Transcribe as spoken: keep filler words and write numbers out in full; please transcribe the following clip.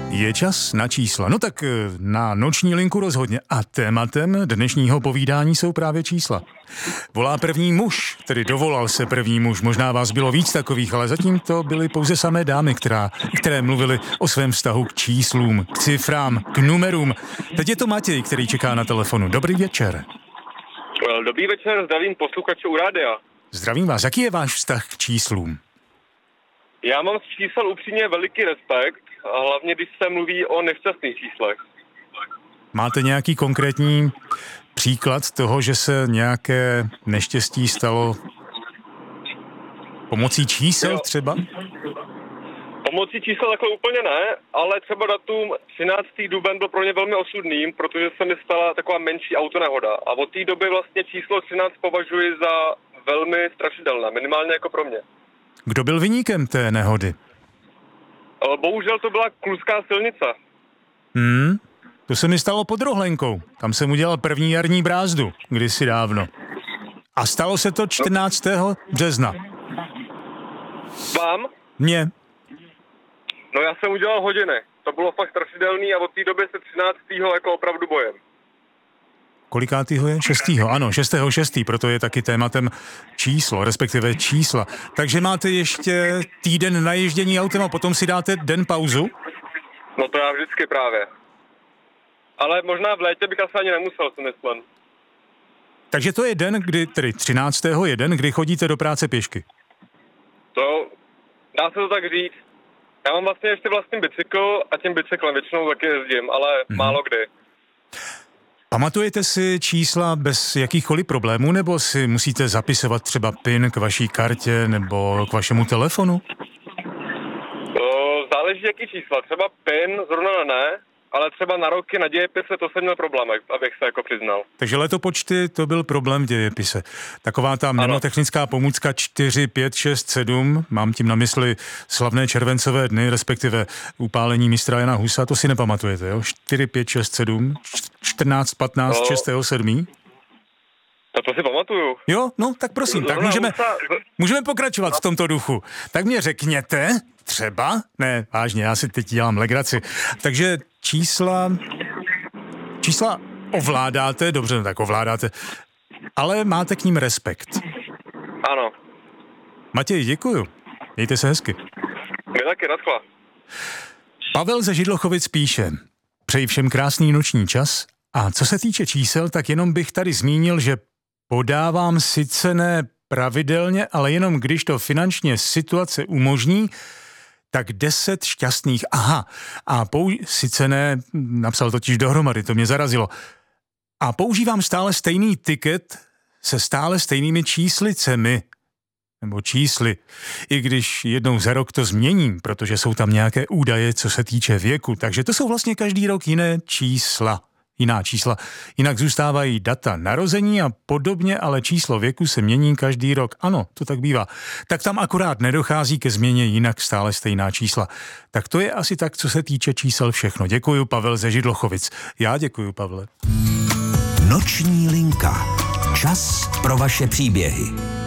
Je čas na čísla. No tak na noční linku rozhodně. A tématem dnešního povídání jsou právě čísla. Volá první muž, tedy dovolal se první muž. Možná vás bylo víc takových, ale zatím to byly pouze samé dámy, která, které mluvily o svém vztahu k číslům, k cifrám, k numerům. Teď je to Matěj, který čeká na telefonu. Dobrý večer. Dobrý večer, zdravím posluchače u rádia. Zdravím vás. Jaký je váš vztah k číslům? Já mám z čísel upřímně veliký respekt, a hlavně když se mluví o nešťastných číslech. Máte nějaký konkrétní příklad toho, že se nějaké neštěstí stalo pomocí čísel jo. třeba? Pomocí čísel takhle úplně ne, ale třeba datum třináctého dubna byl pro mě velmi osudným, protože se mi stala taková menší autonehoda. A od té doby vlastně číslo třináct považuji za velmi strašidelné, minimálně jako pro mě. Kdo byl viníkem té nehody? Bohužel to byla Kluzská silnice. Hmm, to se mi stalo pod Rohlenkou. Tam jsem udělal první jarní brázdu, kdysi dávno. A stalo se to čtrnáctého března. Vám? Mně. No já jsem udělal hodiny. To bylo fakt strašidelný a od té doby se třináctého jako opravdu bojím. Kolikátýho je? Šestýho. Ano, šestého šestý, proto je taky tématem číslo, respektive čísla. Takže máte ještě týden na ježdění autem a potom si dáte den pauzu? No to já vždycky právě. Ale možná v létě bych asi ani nemusel, si myslím. Takže to je den, kdy, tedy třináctého je den, kdy chodíte do práce pěšky. To, dá se to tak říct. Já mám vlastně ještě vlastní bicykl a tím bicyklem většinou taky jezdím, ale hmm. málo kdy. Pamatujete si čísla bez jakýchkoliv problémů, nebo si musíte zapisovat třeba PIN k vaší kartě nebo k vašemu telefonu? To záleží jaký čísla. Třeba PIN zrovna ne, ale třeba na roky na dějepise to jsem měl problém, abych se jako přiznal. Takže letopočty to byl problém v dějepise. Taková ta mnemotechnická pomůcka čtyři, pět, šest, sedm, mám tím na mysli slavné červencové dny, respektive upálení mistra Jana Husa, to si nepamatujete, jo? čtyři, pět, šest, sedm, čtrnáct, patnáct, šestého sedmého No to si pamatuju. Jo, no tak prosím, tak můžeme, můžeme pokračovat v tomto duchu. Tak mě řekněte, třeba, ne, vážně, já si teď dělám legraci, takže čísla, čísla ovládáte, dobře, no tak ovládáte, ale máte k ním respekt. Ano. Matěj, děkuju. Mějte se hezky. Mě taky, naschle. Pavel ze Židlochovic píše: přeji všem krásný noční čas a co se týče čísel, tak jenom bych tady zmínil, že podávám sice ne pravidelně, ale jenom když to finančně situace umožní, tak deset šťastných. Aha, a pou... sice ne, napsal totiž dohromady, to mě zarazilo. A používám stále stejný tiket se stále stejnými číslicemi, nebo čísly, i když jednou za rok to změním, protože jsou tam nějaké údaje, co se týče věku, takže to jsou vlastně každý rok jiné čísla. Jiná čísla. Jinak zůstávají data narození a podobně, ale číslo věku se mění každý rok. Ano, to tak bývá. Tak tam akorát nedochází ke změně, jinak stále stejná čísla. Tak to je asi tak, co se týče čísel všechno. Děkuju, Pavel ze Židlochovic. Já děkuju, Pavle. Noční linka. Čas pro vaše příběhy.